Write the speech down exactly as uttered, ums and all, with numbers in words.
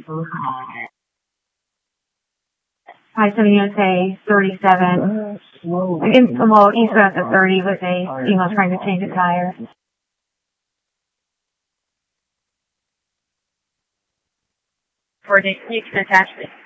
Hi, so you say thirty-seven. In, well, he's at the thirty with a female trying to change a tire. Or you can attach it.